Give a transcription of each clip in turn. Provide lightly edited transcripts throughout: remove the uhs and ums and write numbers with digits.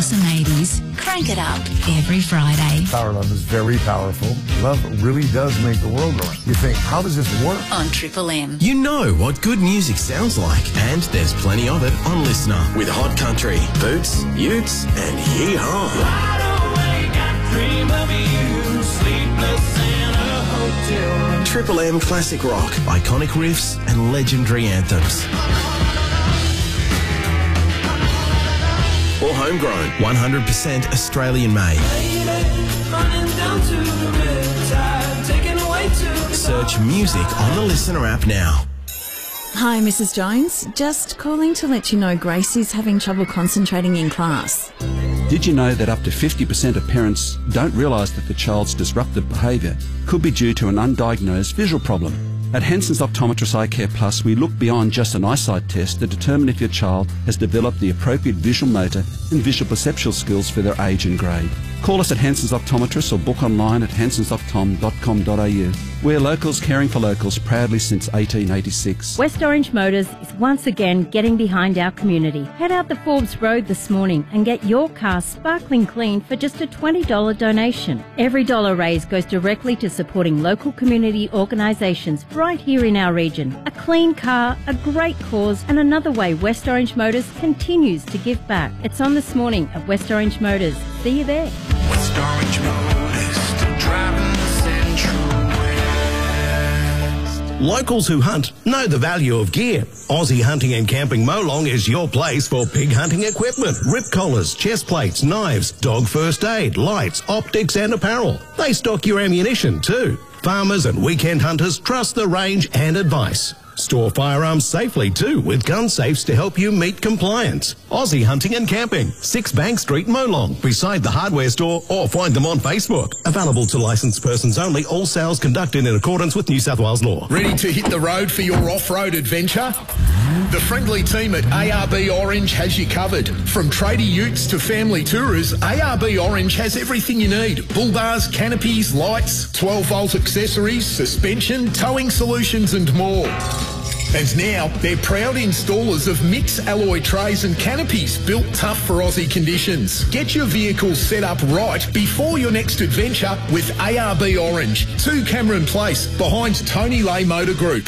awesome 80s, crank it up every Friday. Power Love is very powerful. Love really does make the world go round. You think, how does this work? On Triple M. You know what good music sounds like, and there's plenty of it on Listener with Hot Country, Boots, Utes, and Yee-Haw. Wide awake, I dream of you, sleepless in a hotel room. Triple M classic rock, iconic riffs, and legendary anthems. Or homegrown, 100% Australian made. Search music on the Listener app now. Hi, Mrs. Jones. Just calling to let you know Grace is having trouble concentrating in class. Did you know that up to 50% of parents don't realise that the child's disruptive behaviour could be due to an undiagnosed visual problem? At Hanson's Optometrist Eye Care Plus, we look beyond just an eyesight test to determine if your child has developed the appropriate visual motor and visual perceptual skills for their age and grade. Call us at Hanson's Optometrist or book online at hansonsoptom.com.au. We're locals caring for locals proudly since 1886. West Orange Motors is once again getting behind our community. Head out the Forbes Road this morning and get your car sparkling clean for just a $20 donation. Every dollar raised goes directly to supporting local community organisations right here in our region. A clean car, a great cause, and another way West Orange Motors continues to give back. It's on this morning at West Orange Motors. See you there. West Orange Motors, still driving the Central West. Locals who hunt know the value of gear. Aussie Hunting and Camping Molong is your place for pig hunting equipment, rip collars, chest plates, knives, dog first aid, lights, optics and apparel. They stock your ammunition too. Farmers and weekend hunters trust the range and advice. Store firearms safely too with gun safes to help you meet compliance. Aussie Hunting and Camping, 6 Bank Street, Molong, beside the hardware store, or find them on Facebook. Available to licensed persons only, all sales conducted in accordance with New South Wales law. Ready to hit the road for your off-road adventure? The friendly team at ARB Orange has you covered. From tradie utes to family tourers, ARB Orange has everything you need. Bull bars, canopies, lights, 12-volt accessories, suspension, towing solutions and more. And now, they're proud installers of mixed alloy trays and canopies built tough for Aussie conditions. Get your vehicle set up right before your next adventure with ARB Orange, 2 Cameron Place, behind Tony Lay Motor Group.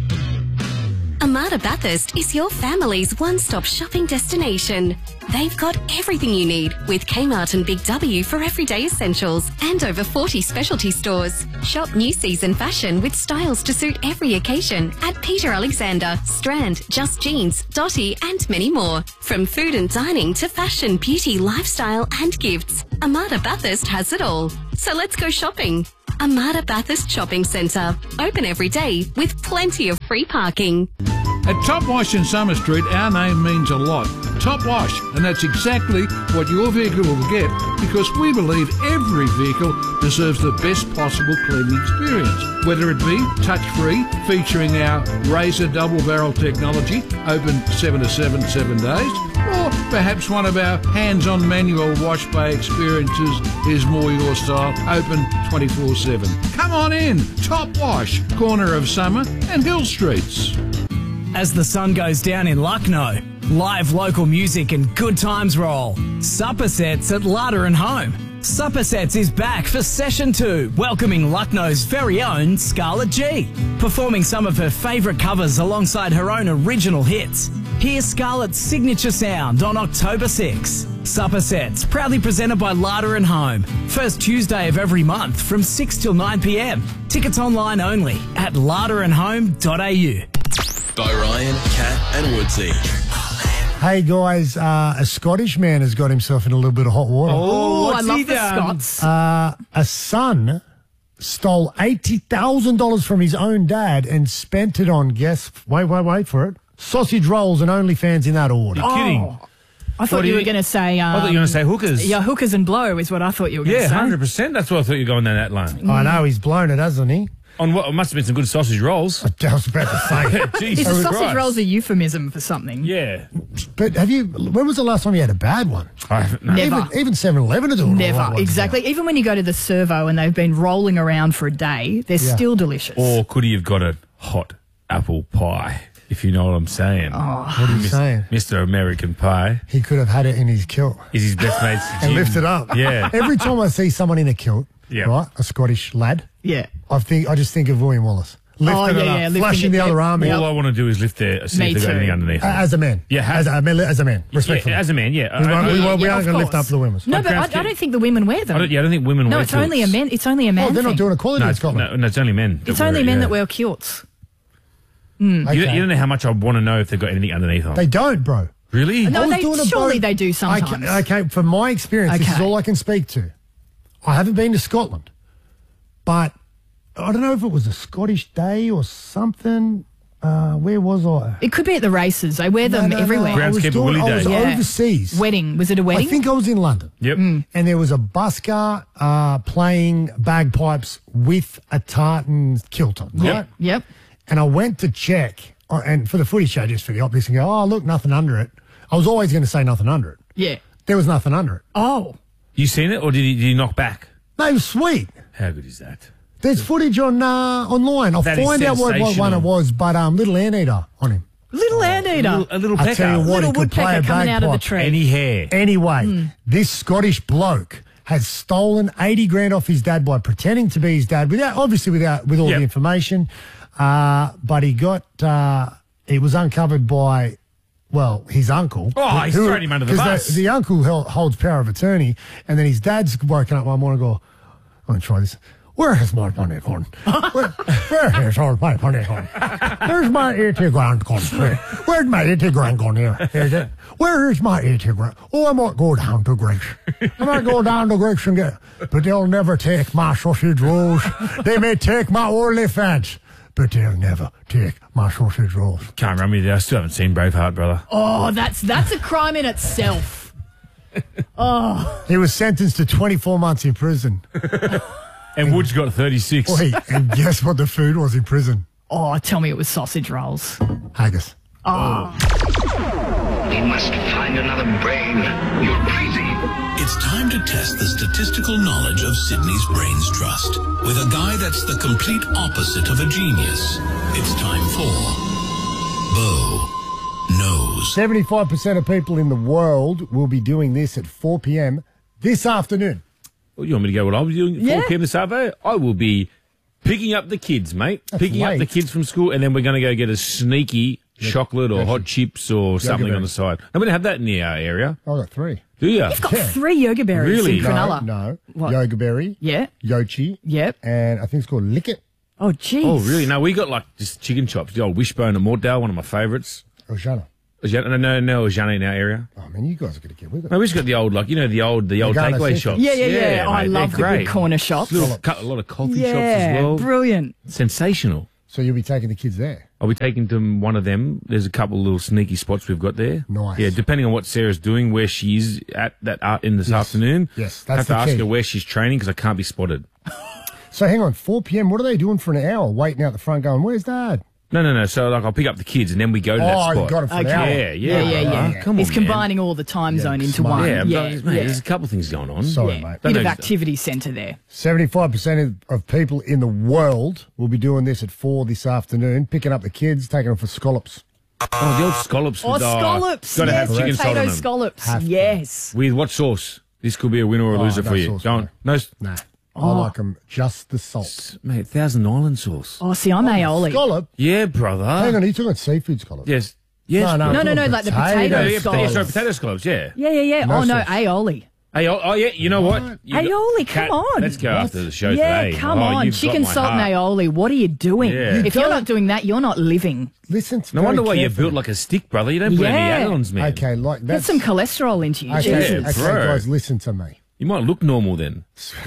Armada Bathurst is your family's one-stop shopping destination. They've got everything you need with Kmart and Big W for everyday essentials and over 40 specialty stores. Shop new season fashion with styles to suit every occasion at Peter Alexander, Strand, Just Jeans, Dotty and many more. From food and dining to fashion, beauty, lifestyle and gifts, Armada Bathurst has it all. So let's go shopping. Armada Bathurst Shopping Centre. Open every day with plenty of free parking. At Top Wash in Summer Street, our name means a lot. Top Wash, and that's exactly what your vehicle will get because we believe every vehicle deserves the best possible cleaning experience. Whether it be touch-free, featuring our Razor double-barrel technology, open 7 to 7 days, or perhaps one of our hands-on manual wash bay experiences is more your style, open 24/7. Come on in, Top Wash, corner of Summer and Hill Streets. As the sun goes down in Lucknow, live local music and good times roll. Supper Sets at Larder and Home. Supper Sets is back for Session 2, welcoming Lucknow's very own Scarlett G, performing some of her favourite covers alongside her own original hits. Hear Scarlett's signature sound on October 6. Supper Sets, proudly presented by Larder and Home. First Tuesday of every month from 6 till 9 p.m. Tickets online only at larderandhome.au. By Ryan, Kat and Woodsy. Hey guys, a Scottish man has got himself in a little bit of hot water. Oh, I love the Scots. A son stole $80,000 from his own dad and spent it on, guess, wait for it, sausage rolls and OnlyFans in that order. You're kidding. I thought you were going to say... I thought you were going to say hookers. Yeah, hookers and blow is what I thought you were going to say. Yeah, 100%. That's what I thought you were going down that line. I know, he's blown it, hasn't he? On what? It must have been some good sausage rolls. I was about to say. Is the sausage rolls a euphemism for something? Yeah. But when was the last time you had a bad one? No. Never. Even 7-Eleven will do it. Never, exactly. Now. Even when you go to the servo and they've been rolling around for a day, they're still delicious. Or could he have got a hot apple pie? If you know what I'm saying. What are you saying? Mr. American Pie He could have had it in his kilt. is his best mate's And gym. lift it up. Yeah. Every time I see someone in a kilt, Yeah. right, a Scottish lad, Yeah. I just think of William Wallace. Lifting it up, lifting flashing it, the other yeah. arm in. All I want to do is lift there, see Me if they've got too. anything underneath. As a man. Yeah, As a man. Respectfully. Yeah, as a man, yeah. We aren't yeah, going to of lift up course. the women's. No, but I don't think the women wear them. I don't think women No, wear it's only a kilts. men. It's only a man. Oh, they're not thing. doing equality No, in it's, Scotland. no, it's only men. It's only men that wear kilts. You don't know how much I want to know if they've got anything underneath on. They don't, bro. Really? No, I was doing a surely boat- they do sometimes. Okay, from my experience, this is Okay. all I can speak to. I haven't been to Scotland, but I don't know if it was a Scottish day or something. Where was I? It could be at the races. They wear them everywhere. I was, Groundskeeper Willie I was Day. overseas. Wedding. Was it a wedding? I think I was in London. Yep. And there was a busker playing bagpipes with a tartan kilt on, right? Yep. And I went to check, and for the footy show, just for the optics, and go, oh, look, nothing under it. I was always going to say nothing under it. Yeah. There was nothing under it. Oh. You seen it, or did you knock back? No, it was sweet. How good is that? There's footage on online. I'll That is find out what one sensational. it was, but little anteater on him. Little anteater. A little I pecker. tell you what, Little he could play woodpecker a coming out of the bagpipe. tree. Any hair. Anyway, this Scottish bloke has stolen 80 grand off his dad by pretending to be his dad, with all Yep. the information. But he was uncovered by, his uncle. Oh, he's thrown him under the bus. The uncle holds power of attorney, and then his dad's woken up one morning and go, I'm going to try this. Where has my money gone? Where has all my money gone? Where's my 80 grand gone? Where's my 80 grand gone here? Where is my 80 grand? Oh, I might go down to Greg's. I might go down to Greg's and get, but they'll never take my sausage rolls. They may take my OnlyFans, but they'll never take my sausage rolls. Can't remember that. I still haven't seen Braveheart, brother. Oh, that's a crime in itself. Oh. He was sentenced to 24 months in prison. And Woods got 36. Wait, and guess what the food was in prison? Oh, tell me it was sausage rolls. Haggis. Oh. We must find another brain. You're crazy. It's time to test the statistical knowledge of Sydney's Brains Trust with a guy that's the complete opposite of a genius. It's time for Bo Knows. 75% of people in the world will be doing this at 4 p.m. this afternoon. Well, you want me to go what I was doing at 4 Yeah. p.m. this afternoon? I will be picking up the kids, mate. Picking up late. the kids from school, and then we're going to go get a sneaky chocolate or hot chips or something on the side. I'm going to have that in our area. I got 3. Do you? You've got 3 yoga berries Really? in Cronulla. No. What? Yoga berry. Yeah. Yochi. Yep. And I think it's called Lick It. Oh, jeez. Oh, really? No, we got like just chicken chops. The old Wishbone at Mortdale, one of my favourites. Oshana. No, Ojana in our area. Oh, man, you guys are going to get with it. No, we just got the old, the old Ghana takeaway City. shops. Yeah. I mate, love they're the great. good corner shops. A lot of coffee shops as well. Brilliant. Sensational. So you'll be taking the kids there? I'll be taking them one of them. There's a couple of little sneaky spots we've got there. Nice. Yeah, depending on what Sarah's doing, where she is at that art in this afternoon. Yes, I have that's to the ask key. her where she's training because I can't be spotted. So hang on, 4 p.m., what are they doing for an hour? Waiting out the front going, where's Dad? No. So like I'll pick up the kids and then we go to that Oh, spot. you got it for an hour. Yeah. Come on, He's man. combining all the time zone into smart. one. Yeah, Yeah, but, mate, there's a couple of things going on. Sorry, yeah. mate. Bit of know- activity centre there. 75% of people in the world will be doing this at 4 this afternoon, picking up the kids, taking them for scallops. Oh, the old scallops. Oh, with, scallops. Got to Yes, have chicken salt on potato them. scallops. Have to. Yes. With what sauce? This could be a winner or a loser no for you. sauce, Don't. No, Nah. Oh. I like them just the salt. mate, Thousand Island sauce. Oh, see, I'm aioli. Scallop? Yeah, brother. Hang on, are you talking about seafood scallops? Yes. Yes. No, brother. No, like the potato Yeah, scallops. sorry, potato scallops, yeah. Yeah. No Oh, no, sauce. aioli. Hey, oh yeah, you know what? Aioli, come on. Let's go after the show Yeah, today. come Oh, on. you've got Chicken my salt and heart. aioli. What are you doing? Yeah. If you're not doing that, you're not living. Listen to No very wonder why you're carefully. built like a stick, brother. You don't put any Yeah. add-ons, man. Okay, like Get that's... some cholesterol into you. Okay, Jesus. Yeah, bro. guys, listen to me. You might look normal then.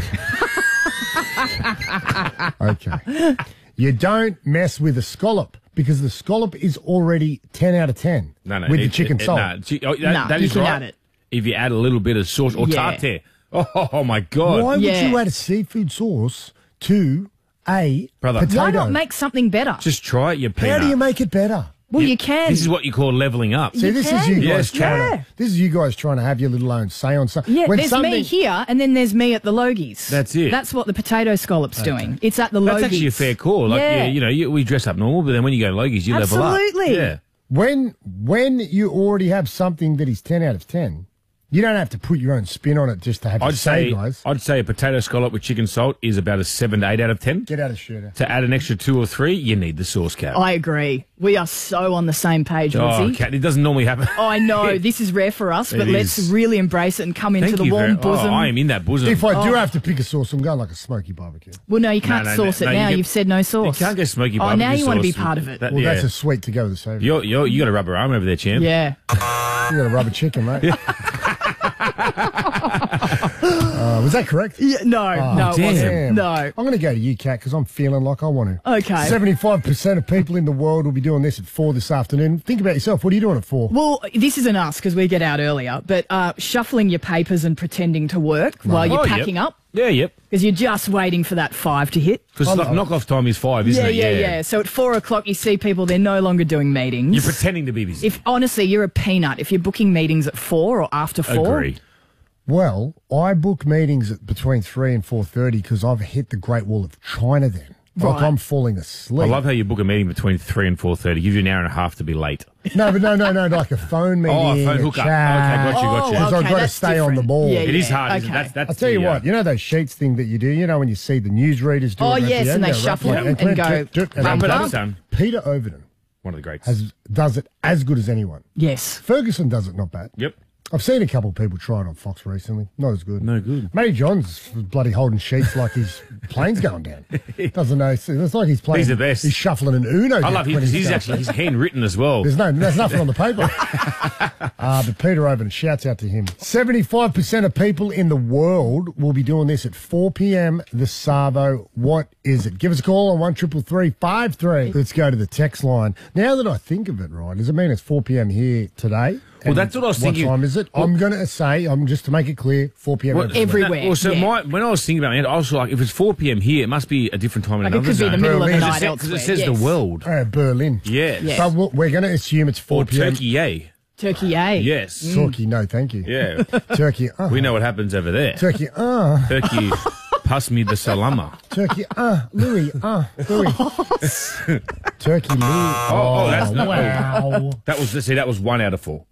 Okay. You don't mess with a scallop because the scallop is already 10 out of 10 No, with the chicken salt. That you is can right. add it. If you add a little bit of sauce or Yeah. tartare. Oh my God. Why Yeah. would you add a seafood sauce to a Brother. potato? Why not make something better? Just try it, you peanut. How do you make it better? Well, you can. This is what you call levelling up. See, this is you guys Yeah. This is you guys trying to have your little own say on something. Yeah, there's me here, and then there's me at the Logies. That's it. That's what the potato scallop's doing. It's at the Logies. That's actually a fair call. Like, Yeah. we dress up normal, but then when you go to Logies, you level up. Absolutely. Yeah. When you already have something that is 10 out of 10, you don't have to put your own spin on it just to have to say, guys. I'd say a potato scallop with chicken salt is about a 7 to 8 out of 10. Get out of shooter. To add an extra 2 or 3, you need the sauce cap. I agree. We are so on the same page, Woodsy. Kat, it doesn't normally happen. I know, this is rare for us, but It let's is. really embrace it and come into Thank the you warm bosom. I am in that bosom. If I do have to pick a sauce, I'm going like a smoky barbecue. Well, no, you can't sauce it now. You've said no sauce. You can't go smoky Oh, barbecue now you want to be sauce. part of it. Well, that's a sweet to go with the savoury. You got a rubber arm over there, champ. Yeah. You got a rubber chicken, mate. Was that correct? Yeah, no, no, it wasn't. No. I'm going to go to you, Kat, because I'm feeling like I want to. Okay. 75% of people in the world will be doing this at 4 this afternoon. Think about yourself. What are you doing at 4? Well, this isn't us because we get out earlier, but shuffling your papers and pretending to work while you're packing up. Yeah, yep. Because you're just waiting for that 5 to hit. Because like knock-off time is 5, isn't it? Yeah. So at 4 o'clock, you see people, they're no longer doing meetings. You're pretending to be busy. If honestly, you're a peanut. If you're booking meetings at 4 or after 4. Agree. Well, I book meetings at between 3 and 4:30 because I've hit the Great Wall of China then. Like I'm falling asleep. I love how you book a meeting between 3 and 4:30. Give you an hour and a half to be late. No, like a phone meeting. Oh, a phone hookup. Chat. Okay, got you. Because I've got to stay on the ball. It is hard, isn't it? That's I'll tell you what, you know those sheets thing that you do, you know, when you see the newsreaders doing Oh, that at yes, the and end, they shuffle right? them and go, Wrap it up, son. Peter Overton One of the greats. does it as good as anyone. Yes. Ferguson does it not bad. Yep. I've seen a couple of people try it on Fox recently. Not as good. No good. Matty John's bloody holding sheets like his plane's going down. Doesn't know. It's like he's playing. He's the best. He's shuffling an Uno. I love him because he's handwritten as well. There's nothing on the paper. But Peter Overton, shouts out to him. 75% of people in the world will be doing this at 4 p.m. The Savo. What is it? Give us a call on 133353. Let's go to the text line. Now that I think of it, right, does it mean it's 4 p.m. here today? Well, that's what I was thinking. What time is it? I'm going to say, just to make it clear, 4 p.m. everywhere. When I was thinking about it, I was like, if it's 4 p.m. here, it must be a different time in Like it another could be zone. the middle of the night Because elsewhere. it says the world. Berlin. Yes. Yes. But we're going to assume it's 4 Or p.m. Turkey, yay. Turkey, yay. Yes. Turkey, no, thank you. Yeah. Turkey, We know what happens over there. Turkey, Turkey, pass me the salama. Turkey, Louis, Louis. Turkey, Louis. Oh, that's not. wow. That was 1 out of 4.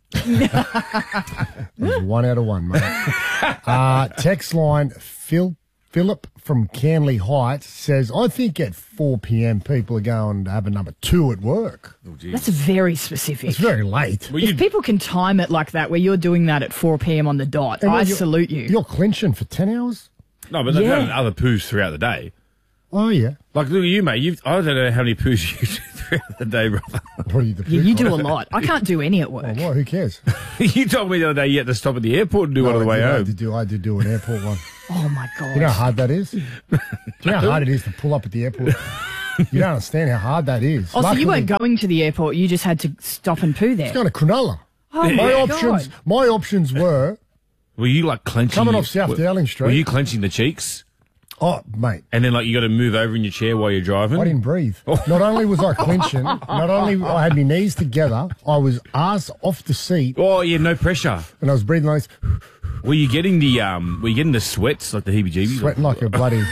It was 1 out of 1, mate. Text line, Philip from Canley Heights says, I think at 4 p.m. people are going to have a number 2 at work. That's very specific. It's very late. If people can time it like that, where you're doing that at 4 p.m. on the dot, I salute you. You're clinching for 10 hours? No, but they've got other poos throughout the day. Oh, yeah. Like, look at you, mate. I don't know how many poos you do throughout the day, brother. What are you, the You do a lot. I can't do any at work. Oh, well, who cares? You told me the other day you had to stop at the airport and do one on the way home. I did do an airport one. Oh, my God. You know how hard that is? Do you know how hard it is to pull up at the airport? You don't understand how hard that is. Oh, so you weren't going to the airport. You just had to stop and poo there. It's going to Cronulla. Oh, My options were... Were you like clenching? Coming off South Dowling Street. Were you clenching the cheeks? Oh, mate. And then, like, you got to move over in your chair while you're driving? I didn't breathe. Not only was I clenching, not only I had my knees together, I was arse off the seat. Oh, yeah, no pressure. And I was breathing like this. Were you getting the sweats, like the heebie-jeebies? Sweating like a bloody,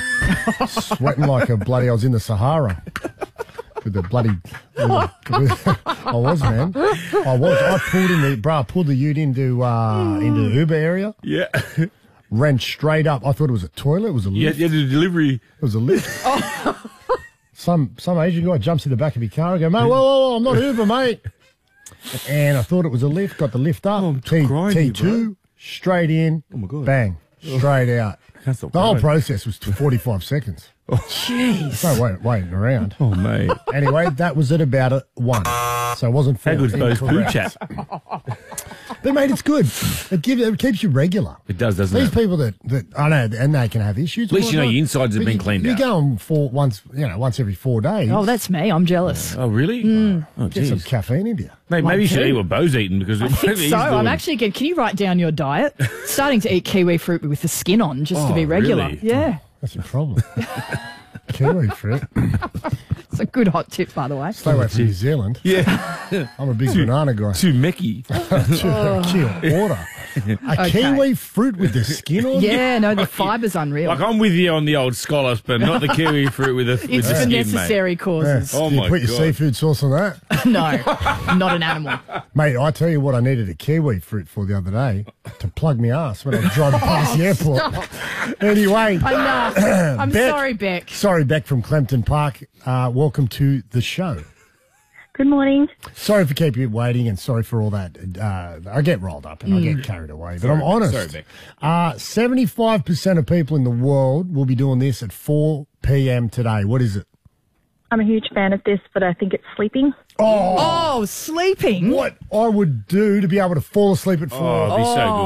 I was in the Sahara. With the bloody, I was, man. I pulled the ute into the Uber area. Yeah. Ran straight up. I thought it was a toilet. It was a lift. Yeah, the delivery. It was a lift. Some Asian guy jumps in the back of your car and go, mate, whoa, I'm not Uber, mate. And I thought it was a lift. Got the lift up. T2, straight in. Oh, my God. Bang. Straight out. The whole process was 45 seconds. Jeez. No waiting around. Oh, mate. Anyway, that was at about 1. So it wasn't 4. How good's those poo chat? But, mate, it's good. It keeps you regular. It does, doesn't These it? people that I know, and they can have issues. At least you know your insides have been cleaned out. You go on once every 4 days. Oh, that's me. I'm jealous. Oh, really? Oh, Get some jeez. caffeine into you. Maybe you should eat what Bo's eating because I think so. I'm actually getting. Can you write down your diet? Starting to eat kiwi fruit with the skin on just to be regular. Really? Yeah. That's a problem. Kiwi fruit. It's a good hot tip, by the way. Stay away from New Zealand. Yeah. I'm a big banana guy. Too mecky. Kia ora. A kiwi fruit with the skin on? Yeah, no, the fiber's unreal. Like, I'm with you on the old scallops, but not the kiwi fruit with the It's with the for skin, necessary mate. causes. Oh, Do you my put your God. seafood sauce on that? No, not an animal. Mate, I tell you what I needed a kiwi fruit for the other day to plug me ass when I was driving past the airport. Anyway. Enough. I'm sorry, Beck. Sorry, Beck from Clempton Park. Welcome to the show. Good morning. Sorry for keeping you waiting and sorry for all that. I get rolled up and I get carried away, but I'm honest. Sorry, Beck. 75% of people in the world will be doing this at 4 p.m. today. What is it? I'm a huge fan of this, but I think it's sleeping. Oh, sleeping? What I would do to be able to fall asleep at 4. Oh, it'd be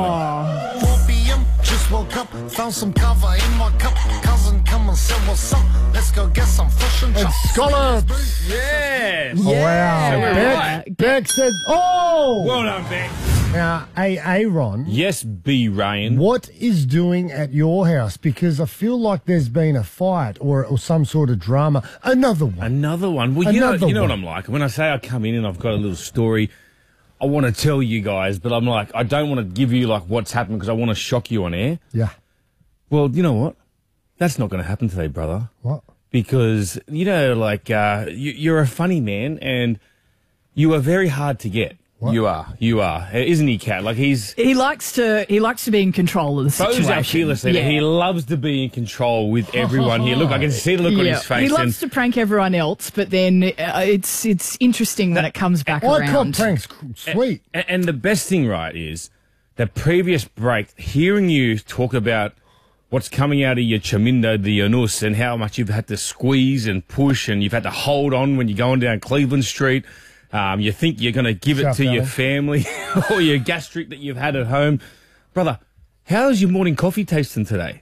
so good. 4 p.m. Just woke up, found some cover in my cup. Cousin, come and say what's up. Let's go get some fish and And chops. scallops. Yes. Oh, wow. So we're Beck, Beck said, oh! Well done, Beck. Now, Aaron. Yes, B. Ryan. What is doing at your house? Because I feel like there's been a fight or some sort of drama. Another one. Another one. Well, you know Another what one. I'm like. When I say I come in and I've got a little story, I want to tell you guys, but I'm like, I don't want to give you like what's happened because I want to shock you on air. Yeah. Well, you know what? That's not going to happen today, brother. What? Because, you know, like, you're a funny man and you are very hard to get. What? You are. Isn't he, Kat? Like, he likes to be in control of the situation. Bo's our fearless leader. Yeah. He loves to be in control with everyone here. Look, I can see the look on his face. He loves to prank everyone else, but then it's interesting when it comes back I around. call pranks sweet. And the best thing, right, is the previous break, hearing you talk about what's coming out of your chamindo, the anus, and how much you've had to squeeze and push and you've had to hold on when you're going down Cleveland Street. You think you're going to give it South to your Valley. family or your gastric that you've had at home. Brother, how's your morning coffee tasting today?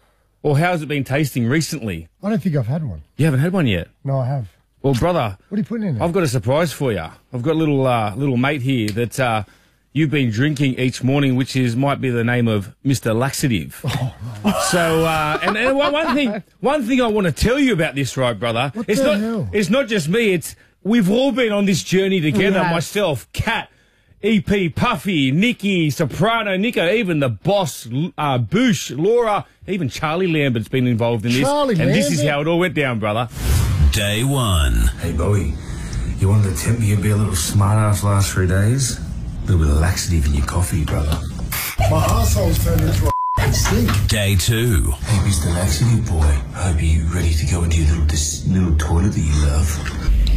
Or how's it been tasting recently? I don't think I've had one. You haven't had one yet? No, I have. Well, brother, What are you putting in there? I've got a surprise for you. I've got a little mate here that you've been drinking each morning, which might be the name of Mr. Laxative. So, and one thing I want to tell you about this, right, brother? What It's the not hell? it's not just me. We've all been on this journey together. We have. Myself, Kat, EP, Puffy, Nikki, Soprano, Nico, even the boss, Boosh, Laura, even Charlie Lambert's been involved in this. Charlie and this is Lambert? how it all went down, brother. Day 1. Hey, Bowie, you wanted to tempt me to be a little smart-ass last 3 days? A little bit of laxative in your coffee, brother. My asshole's turned into a sink. Day 2. Hey, Mr. Laxative boy, hope you're ready to go into your this little toilet that you love.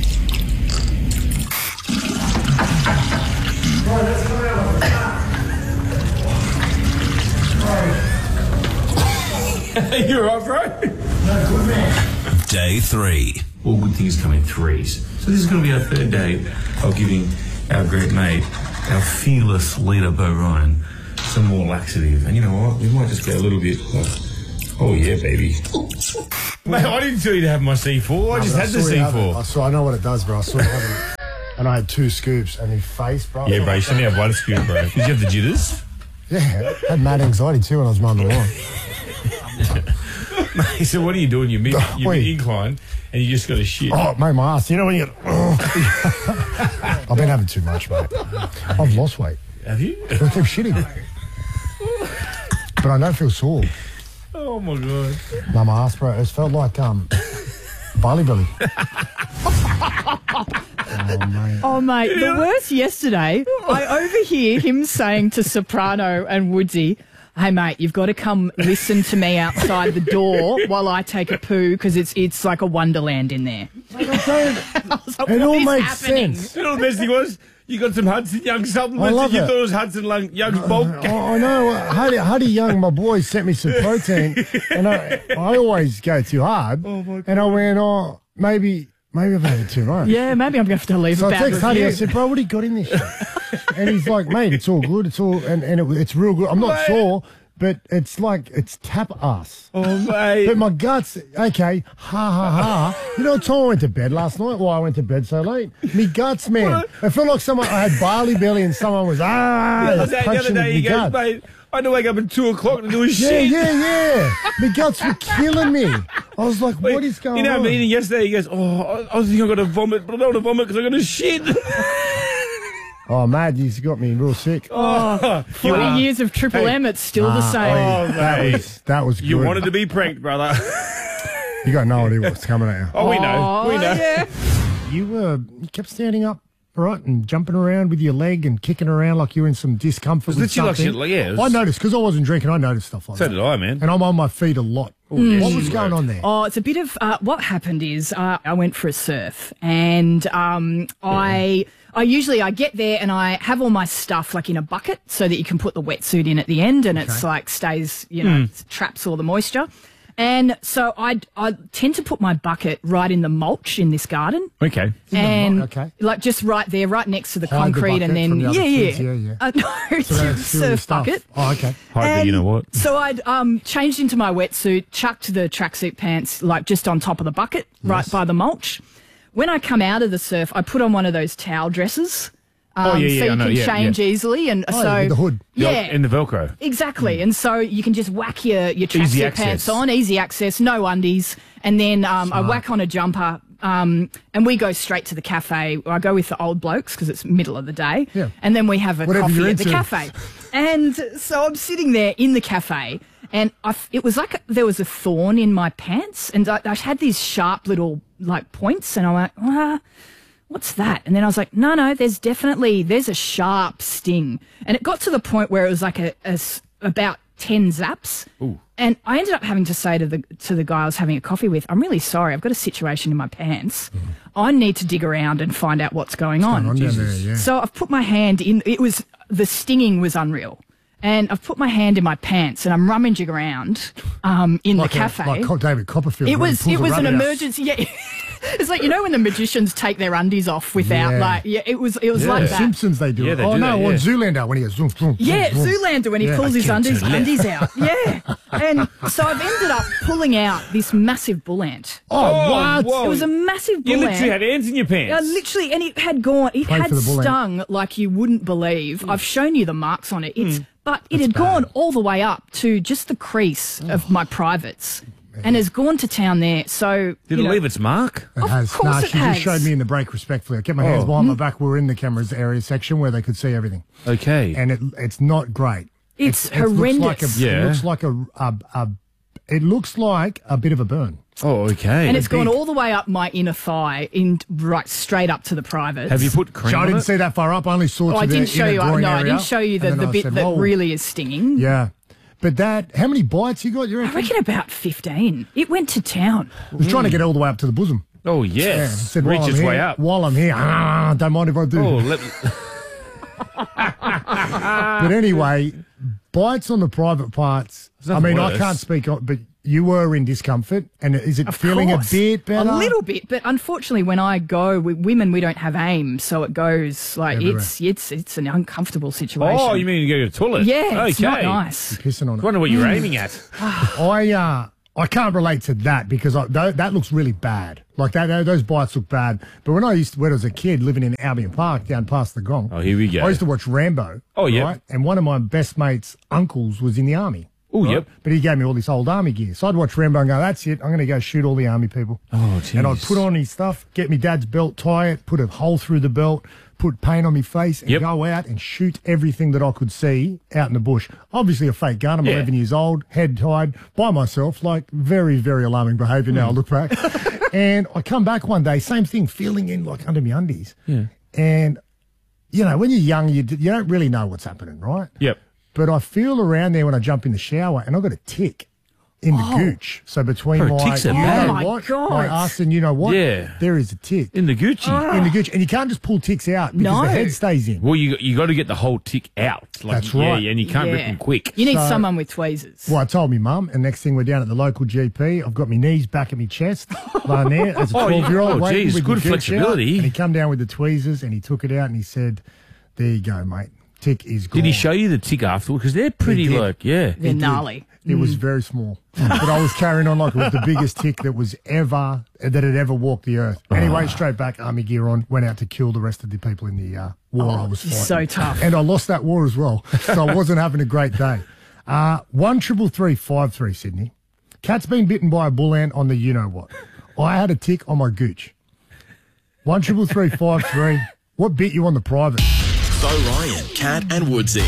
You're right, bro. No, good man. Day 3. All good things come in threes. So this is going to be our third day of giving our great mate, our fearless leader, Bo Ryan, some more laxative. And you know what? We might just get a little bit of, oh yeah, baby. Mate, I didn't tell you to have my C4. I just had the C4. I know what it does, bro. I saw you have it. And I had 2 scoops and his face, bro. Yeah, bro, you should only have 1 scoop, bro. Did you have the jitters? Yeah, I had mad anxiety too when I was mowing the lawn. Mate, so what are you doing? You're Wait. mid-incline and you just got to shit. Oh, mate, my ass. You know when you get... I've been having too much, mate. I've lost weight. Have you? I keep shitting. But I don't feel sore. Oh, my God. No, my ass, bro. It's felt like Barley Belly. Oh, mate, the worst yesterday, I overhear him saying to Soprano and Woodsy, hey, mate, you've got to come listen to me outside the door while I take a poo because it's like a wonderland in there. I was like, It what all is makes happening? sense. You know what the best thing was? You got some Hudson Young supplements I love and you it. thought it was Hudson Young's bulk. I know. Huddy Young, my boy, sent me some protein, and I always go too hard. Oh, my God. And I went, maybe I've had it too much. Yeah, maybe I'm going to have to leave So a I bad text Huddy, I review. said, bro, what do you got in this shit? And he's like, mate, it's all good. It's all, it's real good. I'm not Mate. sore, but it's like, it's tap ass. Oh, mate. But my guts, okay, ha. You know what time I went to bed last night? Why I went to bed so late? Me guts, man. It felt like I had barley belly and someone was, The other day punching he me goes, gut. mate, I had to wake up at 2 o'clock to do a shit. Yeah. My guts were killing me. I was like, what is going on? In our meeting yesterday, he goes, I think I've got to vomit, but I don't want to vomit because I've got to shit. Oh, mad, he's got me real sick. 40 years of Triple M, it's still the same. That was good. You wanted to be pranked, brother. You got no idea what's coming at you. Oh, we know. Yeah. You kept standing up, right, and jumping around with your leg and kicking around like you were in some discomfort with something. I noticed, because I wasn't drinking, I noticed stuff like that. So did I, man. And I'm on my feet a lot. What was going on there? Oh, it's a bit of what happened is I went for a surf, and I get there and I have all my stuff like in a bucket so that you can put the wetsuit in at the end, and it's like stays, traps all the moisture. And so I tend to put my bucket right in the mulch in this garden. Okay. And like just right there, right next to the concrete, and then No, it's a surf bucket. Oh, okay. And you know what? So I'd changed into my wetsuit, chucked the tracksuit pants like just on top of the bucket, right by the mulch. When I come out of the surf, I put on one of those towel dresses. So you can change easily, and so with the hood, in the Velcro, exactly. And so you can just whack your tracksuit pants on, easy access, no undies, and then I whack on a jumper, and we go straight to the cafe. I go with the old blokes because it's middle of the day, and then we have a coffee at the cafe. And so I'm sitting there in the cafe, and it was like there was a thorn in my pants, and I had these sharp little like points, and I'm like, what's that? And then I was like, no, there's a sharp sting. And it got to the point where it was like about 10 zaps. Ooh. And I ended up having to say to the guy I was having a coffee with, I'm really sorry, I've got a situation in my pants. I need to dig around and find out what's going on. So I've put my hand in, the stinging was unreal. And I've put my hand in my pants and I'm rummaging around in the cafe. Like David Copperfield. It was an emergency. Yeah. It's like, when the magicians take their undies off without it was like that. Simpsons, they do it. Or Zoolander when he goes zoom, zoom. Zoolander when he pulls his undies out. Yeah. And so I've ended up pulling out this massive bull ant. What? It was a massive bull ant. You literally had ants in your pants. Literally, and it had stung like you wouldn't believe. I've shown you the marks on it. But it had gone all the way up to just the crease of my privates. And has gone to town there. So did it leave its mark? It has. Course she just showed me in the break respectfully. I kept my hands behind my back. We were in the camera's area section where they could see everything. Okay. And it's not great. It's horrendous. It looks like a bit of a burn. Oh, okay. And it's gone all the way up my inner thigh, right straight up to the privates. Have you put cream on it? I didn't see that far up. I only saw I didn't show you. No, I didn't show you the bit that really is stinging. Yeah. But how many bites you got? I reckon about 15. It went to town. It was trying to get all the way up to the bosom. Oh, yes. Said, reach its way up. While I'm here, don't mind if I do. Oh, let me... But anyway, bites on the private parts. I mean, I can't speak on, but you were in discomfort, and is it feeling a bit better? A little bit, but unfortunately, when I go with women, we don't have aim, so it goes like everywhere. It's an uncomfortable situation. Oh, you mean you go to the toilet? Yeah, it's not nice. You're pissing on it. I wonder what you're aiming at. I can't relate to that because that looks really bad. Like those bites look bad. But when I was a kid living in Albion Park down past the Gong, here we go. I used to watch Rambo. Oh, yeah. Right? And one of my best mates' uncles was in the army. Oh, yep. But he gave me all this old army gear. So I'd watch Rambo and go, that's it. I'm going to go shoot all the army people. Oh, jeez. And I'd put on his stuff, get me dad's belt, tie it, put a hole through the belt, put paint on my face, and go out and shoot everything that I could see out in the bush. Obviously a fake gun. I'm 11 years old, head tied, by myself, like very, very alarming behaviour now I look back. And I come back one day, same thing, feeling in like under my undies. Yeah. And, when you're young, you don't really know what's happening, right? Yep. But I feel around there when I jump in the shower, and I've got a tick in the gooch. So between my ticks are bad. my ass and you know what? Yeah. There is a tick. In the Gucci. In the gooch. And you can't just pull ticks out because the head stays in. Well, you got to get the whole tick out. That's right. Yeah, and you can't rip them quick. You need someone with tweezers. Well, I told me mum, and next thing we're down at the local GP. I've got my knees back at my chest, lying there as a 12-year-old. Oh, geez, good flexibility. And he come down with the tweezers and he took it out and he said, there you go, mate. Tick is gone. Did he show you the tick afterwards? Because they're pretty They're gnarly. It was very small. But I was carrying on like it was the biggest tick that had ever walked the earth. Anyway, straight back, army gear on, went out to kill the rest of the people in the war I was fighting. So tough. And I lost that war as well. So I wasn't having a great day. 13353 Sydney. Cat's been bitten by a bull ant on the you-know-what. I had a tick on my gooch. 13353. What bit you on the private? Bo Ryan, Cat and Woodsy.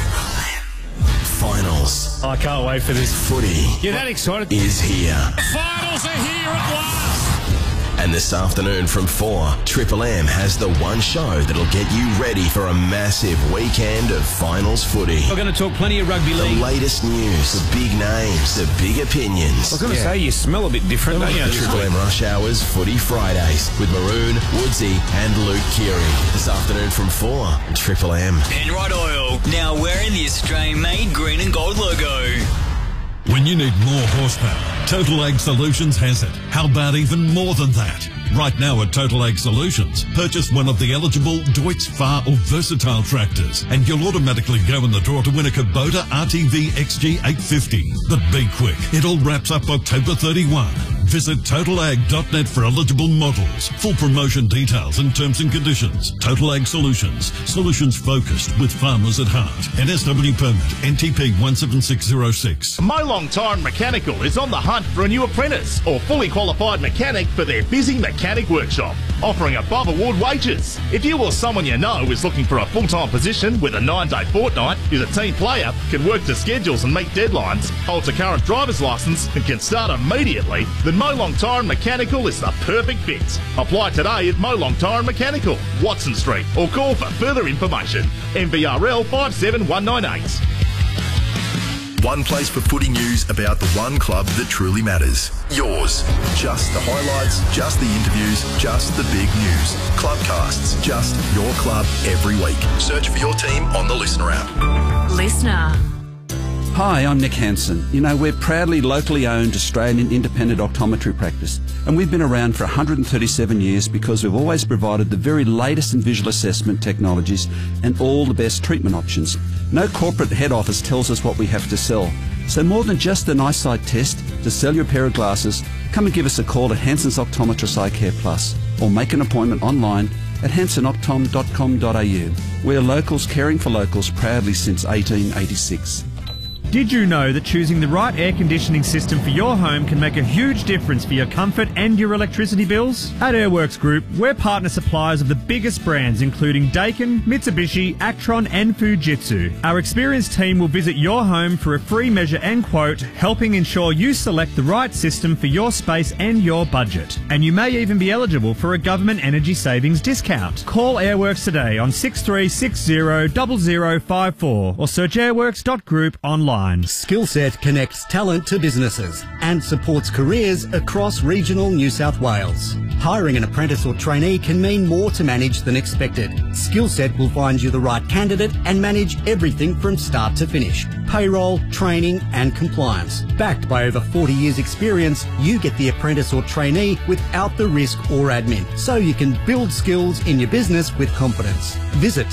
Finals. I can't wait for this. Footy. You're that excited? Is here. Finals are here at last. And this afternoon from 4, Triple M has the one show that'll get you ready for a massive weekend of finals footy. We're going to talk plenty of rugby league. The latest news, the big names, the big opinions. I was going to say, you smell a bit different, don't you? The Triple M Rush Hours Footy Fridays with Maroon, Woodsy and Luke Keary. This afternoon from 4, Triple M. Penrite Oil, now wearing the Australian-made green and gold logo. When you need more horsepower, Total Ag Solutions has it. How about even more than that? Right now at Total Ag Solutions, purchase one of the eligible Deutz, Far or Versatile tractors and you'll automatically go in the draw to win a Kubota RTV XG 850. But be quick, it all wraps up October 31. Visit totalag.net for eligible models. Full promotion details and terms and conditions. Total Ag Solutions. Solutions focused with farmers at heart. NSW permit NTP 17606. Molong Tire and Mechanical is on the hunt for a new apprentice or fully qualified mechanic for their busy mechanic workshop, offering above award wages. If you or someone you know is looking for a full-time position with a 9-day fortnight, is a team player, can work to schedules and meet deadlines, holds a current driver's license and can start immediately, then Molong Tire and Mechanical is the perfect fit. Apply today at Molong Tire and Mechanical, Watson Street, or call for further information. MVRL 57198. One place for footy news about the one club that truly matters. Yours. Just the highlights, just the interviews, just the big news. Clubcasts, just your club every week. Search for your team on the Listener app. Listener. Hi, I'm Nick Hansen. You know, we're proudly locally owned Australian independent optometry practice, and we've been around for 137 years because we've always provided the very latest in visual assessment technologies and all the best treatment options. No corporate head office tells us what we have to sell. So more than just an eyesight test, to sell your pair of glasses, come and give us a call at Hansen's Optometrist Eye Care Plus, or make an appointment online at hansenoptom.com.au. We're locals caring for locals proudly since 1886. Did you know that choosing the right air conditioning system for your home can make a huge difference for your comfort and your electricity bills? At Airworks Group, we're partner suppliers of the biggest brands including Daikin, Mitsubishi, Actron and Fujitsu. Our experienced team will visit your home for a free measure and quote, helping ensure you select the right system for your space and your budget. And you may even be eligible for a government energy savings discount. Call Airworks today on 6360 0054 or search airworks.group online. Skillset connects talent to businesses and supports careers across regional New South Wales. Hiring an apprentice or trainee can mean more to manage than expected. Skillset will find you the right candidate and manage everything from start to finish. Payroll, training and compliance. Backed by over 40 years experience, you get the apprentice or trainee without the risk or admin, so you can build skills in your business with confidence. Visit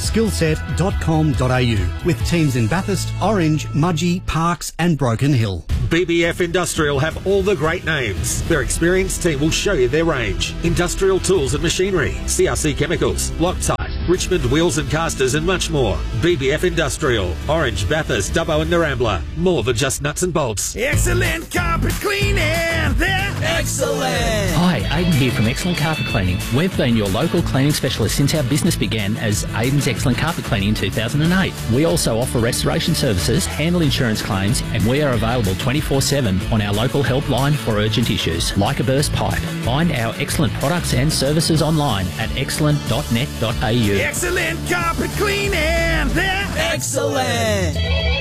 skillset.com.au with teams in Bathurst, Orange, Mudgee, Parks and Broken Hill. BBF Industrial have all the great names. Their experienced team will show you their range. Industrial tools and machinery, CRC chemicals, Loctite, Richmond wheels and casters and much more. BBF Industrial, Orange, Bathurst, Dubbo and Narambla. More than just nuts and bolts. Excellent carpet cleaning. They're excellent. Hi, Aidan here from Excellent Carpet Cleaning. We've been your local cleaning specialist since our business began as Aidan's Excellent Carpet Cleaning in 2008. We also offer restoration services, handle insurance claims, and we are available 24/7 on our local helpline for urgent issues, like a burst pipe. Find our excellent products and services online at excellent.net.au. Excellent carpet cleaning. They're excellent.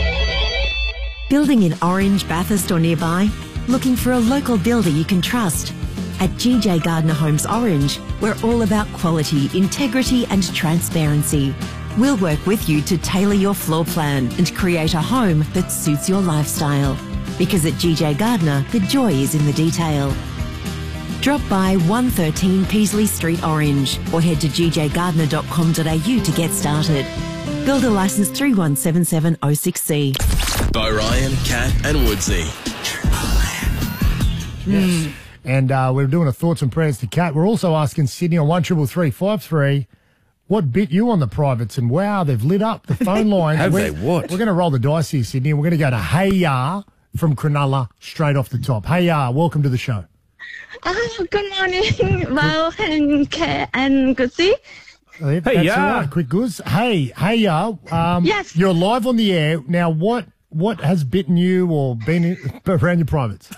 Building in Orange, Bathurst or nearby? Looking for a local builder you can trust? At GJ Gardner Homes Orange, we're all about quality, integrity and transparency. We'll work with you to tailor your floor plan and create a home that suits your lifestyle. Because at GJ Gardner, the joy is in the detail. Drop by 113 Peasley Street, Orange, or head to gjgardner.com.au to get started. Builder licence 3177066C. Bo Ryan, Cat and Woodsy. Yes. And we're doing a thoughts and prayers to Cat. We're also asking Sydney on 133353, what bit you on the privates? And wow, they've lit up the phone lines. Have they? What? We're going to roll the dice here, Sydney, and we're going to go to Hey Ya from Cronulla straight off the top. Hey Ya, welcome to the show. Good morning, Val and Kate and Guzzi. That's all right, quick Guz. Hey Ya. Yes. You're live on the air. Now, what has bitten you or been around your privates?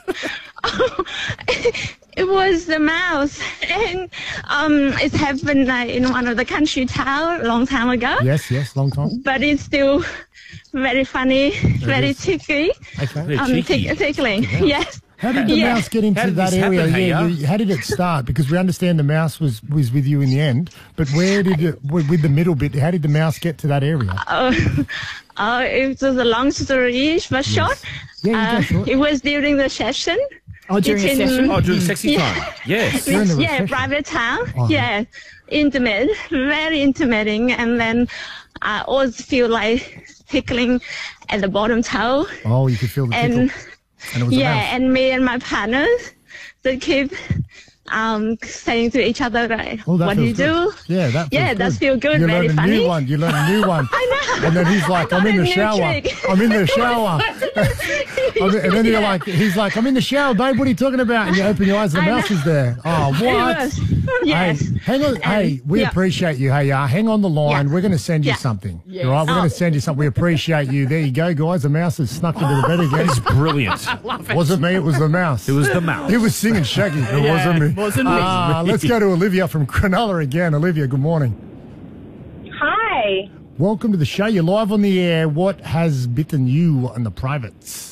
It was the mouse, and it happened in one of the country town a long time ago. Yes, long time. But it's still very funny, very tickly. Okay. Tickling. Yes. How did the mouse get into that area? How did it start? Because we understand the mouse was with you in the end, but where did it, with the middle bit, how did the mouse get to that area? It was a long story, but short. Yeah, short. It was during the session. During a session? During sexy time. Yes. Private time. Yeah. Intimate. Very intimating. And then I always feel like tickling at the bottom toe. Oh, you could feel the tickle. And it was and me and my partners, they keep saying to each other, like, what do you do? Yeah, that feels good. Very funny. You learn a new one. I know. And then he's like, I'm in the shower. I'm in the shower. And then you're like, he's like, I'm in the shower, babe. What are you talking about? And you open your eyes, the mouse is there. Oh, what? Yes. Hey, hang on. Hey, we appreciate you. Hey, hang on the line. We're going to send you something. Yes. All right, we're going to send you something. We appreciate you. There you go, guys. The mouse has snuck into the bed again. It's brilliant. Wasn't me. It was the mouse. It was the mouse. He was singing Shaggy. It wasn't me. Wasn't me. Let's go to Olivia from Cronulla again. Olivia, good morning. Hi. Welcome to the show. You're live on the air. What has bitten you on the privates?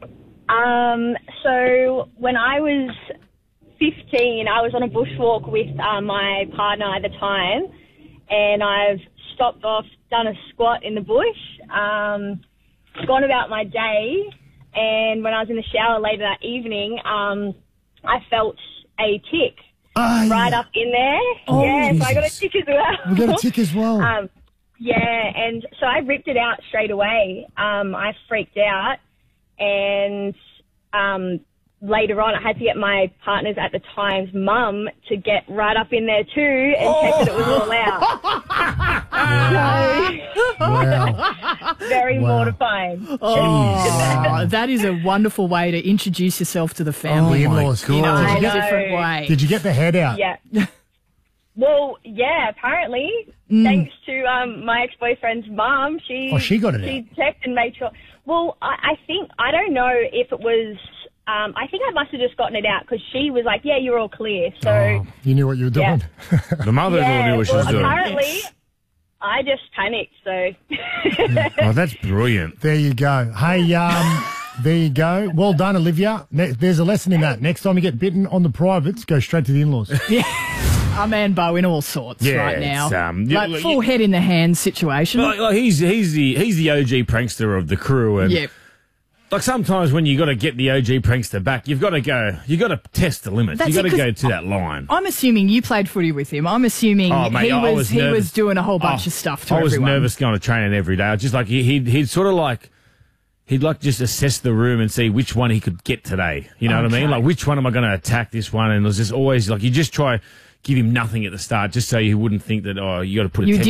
So when I was 15, I was on a bushwalk with my partner at the time, and I've stopped off, done a squat in the bush, gone about my day, and when I was in the shower later that evening, I felt a tick right up in there. So I got a tick as well. We got a tick as well. And so I ripped it out straight away. I freaked out, and later on I had to get my partner's at the time's mum to get right up in there too and check that it was all out. Very mortifying. That is a wonderful way to introduce yourself to the family. Oh, my God. In a different way. Did you get the head out? Yeah. Well, yeah, apparently, thanks to my ex-boyfriend's mum, she got it out. She checked and made sure. Well, I think, I don't know if it was, I think I must have just gotten it out because she was like, yeah, you're all clear. So you knew what you were doing. The mother-in-law knew what she was doing. Apparently, I just panicked, so. Oh, that's brilliant. There you go. Hey, there you go. Well done, Olivia. There's a lesson in that. Next time you get bitten on the privates, go straight to the in-laws. Our man Bo in all sorts right now. It's, full head in the hands situation. Like he's the OG prankster of the crew, and like sometimes when you got to get the OG prankster back, you've got to test the limits. You got to go to that line. I'm assuming you played footy with him. I'm assuming he was doing a whole bunch of stuff to everyone. I was nervous going to training every day. I was just like he'd sort of like. He'd like just assess the room and see which one he could get today. You know what I mean? Like, which one am I going to attack this one? And it was just always like, you just try give him nothing at the start just so you wouldn't think that, you got to put a